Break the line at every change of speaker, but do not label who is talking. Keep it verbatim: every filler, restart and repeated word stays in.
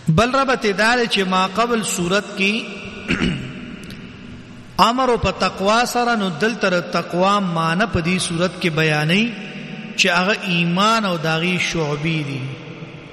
بل ربط دار چې ما قبل صورت کې امر په تقوا سره، نو دل تر تقوا معنی په دې صورت کې بیانې چې هغه ایمان او داغي شعبې دي.